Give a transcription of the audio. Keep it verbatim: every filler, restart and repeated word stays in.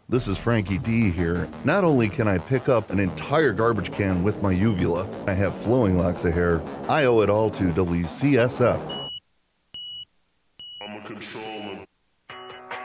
This is Frankie D here. Not only can I pick up an entire garbage can with my uvula, I have flowing locks of hair, I owe it all to W C S F.